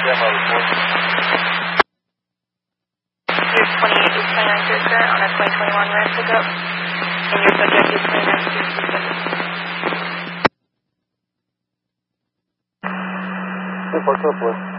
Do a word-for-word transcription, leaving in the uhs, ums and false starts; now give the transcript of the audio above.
demo report. You're twenty-eight East twenty-nine Clear Current on a twenty twenty-one Ram pickup, and your subject is twenty-nine Clear Current. two four two four.